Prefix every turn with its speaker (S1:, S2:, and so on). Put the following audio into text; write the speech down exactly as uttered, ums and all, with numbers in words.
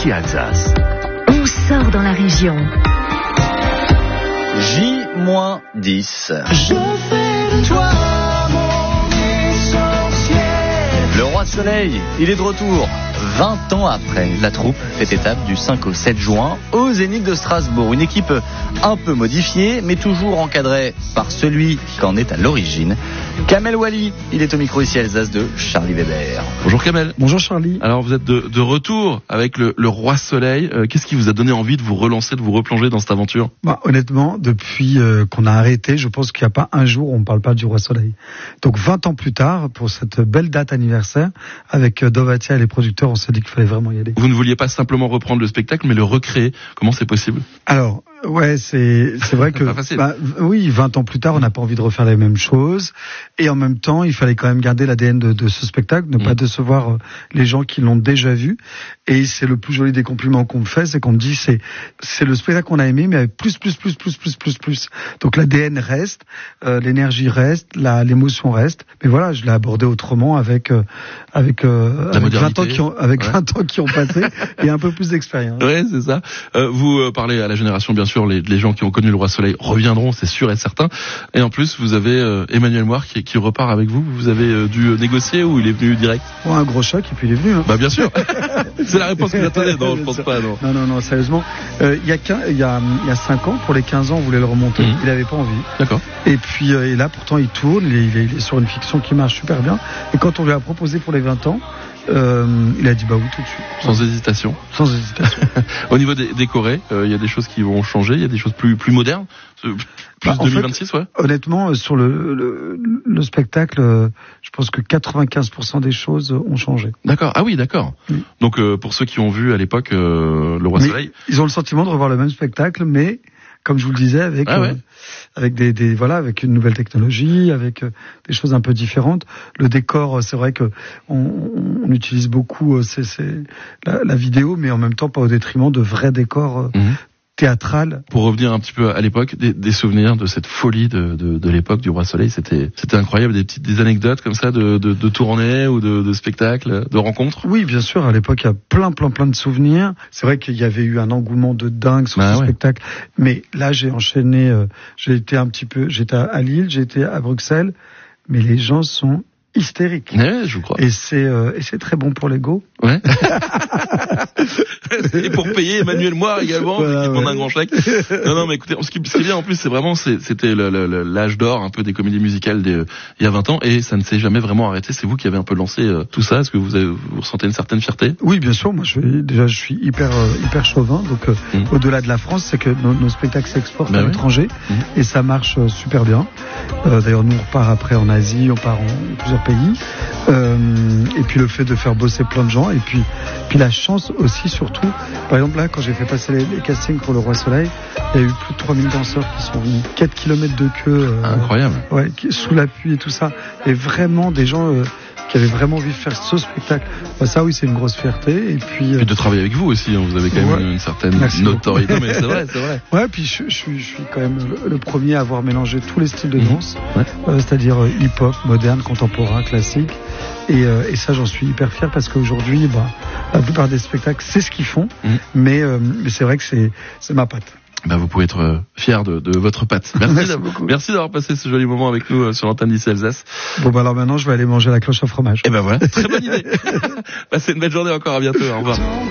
S1: ici Alsace.
S2: On sort dans la région.
S3: J dix.
S4: Je fais de toi mon essentiel.
S3: Le Roi Soleil, il est de retour. vingt ans après, la troupe fait étape du cinq au sept juin au Zénith de Strasbourg. Une équipe un peu modifiée, mais toujours encadrée par celui qu'en est à l'origine. Kamel Wally, il est au micro ici à Alsace de Charlie Weber.
S5: Bonjour Kamel.
S6: Bonjour Charlie.
S5: Alors vous êtes de, de retour avec le, le Roi Soleil. Euh, qu'est-ce qui vous a donné envie de vous relancer, de vous replonger dans cette aventure ?
S6: Bah, honnêtement, depuis euh, qu'on a arrêté, je pense qu'il n'y a pas un jour où on ne parle pas du Roi Soleil. Donc vingt ans plus tard, pour cette belle date anniversaire, avec euh, Dovatia et les producteurs, on s'est dit qu'il fallait vraiment y aller.
S5: Vous ne vouliez pas simplement reprendre le spectacle, mais le recréer. Comment c'est possible ?
S6: Alors, ouais, c'est c'est vrai que bah, oui, vingt ans plus tard, on n'a pas envie de refaire les mêmes choses, et en même temps, il fallait quand même garder l'A D N de, de ce spectacle, ne mmh. pas décevoir les gens qui l'ont déjà vu. Et c'est le plus joli des compliments qu'on me fait, c'est qu'on me dit c'est c'est le spectacle qu'on a aimé, mais avec plus plus plus plus plus plus plus. Donc l'A D N reste, euh, l'énergie reste, la l'émotion reste. Mais voilà, je l'ai abordé autrement avec euh, avec, euh, avec vingt ans qui ont avec ouais. vingt ans qui ont passé et un peu plus d'expérience.
S5: Ouais, c'est ça. Euh, vous euh, parlez à la génération bien sûr, les, les gens qui ont connu le Roi Soleil reviendront, c'est sûr et certain. Et en plus, vous avez euh, Emmanuel Moir qui, qui repart avec vous. Vous avez euh, dû négocier ou il est venu direct ?
S6: Oh, un gros choc et puis il est venu. Hein.
S5: Bah bien sûr. C'est la réponse que j'attendais. Non, je pense sûr. pas. Non.
S6: Non, non, non. Sérieusement, euh, il y a il y a il y a cinq ans, pour les quinze ans, on voulait le remonter. Mmh. Il avait pas envie.
S5: D'accord.
S6: Et puis euh, et là, pourtant, il tourne. Il est, il, est, il est sur une fiction qui marche super bien. Et quand on lui a proposé pour les vingt ans. Euh, il a dit bah oui tout de suite.
S5: Sans hésitation.
S6: Sans hésitation.
S5: Au niveau des décorés, il euh, y a des choses qui vont changer, il y a des choses plus plus modernes, plus bah, deux mille vingt-six, fait, ouais.
S6: Honnêtement, sur le le, le spectacle, euh, je pense que quatre-vingt-quinze pour cent des choses ont changé.
S5: D'accord. Ah oui, d'accord. Oui. Donc euh, pour ceux qui ont vu à l'époque euh, le Roi
S6: mais
S5: Soleil,
S6: ils ont le sentiment de revoir le même spectacle, mais comme je vous le disais, avec
S5: ah ouais.
S6: euh, avec des, des voilà, avec une nouvelle technologie, avec euh, des choses un peu différentes. Le décor, c'est vrai que on, on utilise beaucoup euh, c'est, c'est la, la vidéo, mais en même temps pas au détriment de vrais décors euh, mmh. théâtral.
S5: Pour revenir un petit peu à l'époque, des, des souvenirs de cette folie de, de, de l'époque du Roi Soleil, c'était, c'était incroyable, des petites des anecdotes comme ça de, de, de tournées ou de, de spectacles, de rencontres.
S6: Oui, bien sûr. À l'époque, il y a plein, plein, plein de souvenirs. C'est vrai qu'il y avait eu un engouement de dingue sur
S5: bah
S6: ce
S5: ouais.
S6: spectacle. Mais là, j'ai enchaîné. Euh, j'ai été un petit peu. J'étais à Lille, j'ai été à Bruxelles, mais les gens sont hystérique.
S5: Ouais, je crois.
S6: Et c'est euh, et c'est très bon pour l'ego.
S5: Ouais. Et pour payer Emmanuel Moir également, voilà, qui ouais. prend un grand chèque. Non, non, mais écoutez, ce qui, ce qui est bien en plus, c'est vraiment, c'est, c'était le, le, l'âge d'or un peu des comédies musicales des, il y a vingt ans, et ça ne s'est jamais vraiment arrêté. C'est vous qui avez un peu lancé euh, tout ça. Est-ce que vous, avez, vous ressentez une certaine fierté ?
S6: Oui, bien sûr. Moi, je déjà, je suis hyper euh, hyper chauvin. Donc, euh, mmh. au-delà de la France, c'est que nos, nos spectacles s'exportent bah à oui. l'étranger, mmh. et ça marche euh, super bien. Euh, d'ailleurs, nous on repart après en Asie, on part en plusieurs pays. Euh, et puis le fait de faire bosser plein de gens, et puis puis la chance aussi surtout, par exemple là quand j'ai fait passer les, les castings pour le Roi Soleil, il y a eu plus de trois mille danseurs qui sont venus, quatre kilomètres de queue, euh,
S5: incroyable,
S6: ouais, sous la pluie et tout ça, et vraiment des gens euh, qui avaient vraiment envie de faire ce spectacle. Bah, ça oui, c'est une grosse fierté. Et puis,
S5: euh, et de travailler avec vous aussi, hein, vous avez quand même ouais. une, une certaine Merci notoriété, beaucoup. Mais c'est vrai, c'est vrai.
S6: Ouais, puis je, je, suis, je suis quand même le, le premier à avoir mélangé tous les styles de danse, mmh. ouais. euh, c'est-à-dire euh, hip-hop, moderne, contemporain, classique. Et, euh, et ça, j'en suis hyper fier parce qu'aujourd'hui, bah, la plupart des spectacles, c'est ce qu'ils font, mmh. mais, euh, mais c'est vrai que c'est, c'est ma patte.
S5: Ben vous pouvez être euh, fier de, de votre patte. Merci, merci, d'avoir, merci d'avoir passé ce joli moment avec nous euh, sur l'antenne d'ici Alsace.
S6: Bon bah alors maintenant je vais aller manger la cloche à fromage.
S5: Et ben voilà, très bonne idée. Passez une belle journée encore, à bientôt, au revoir.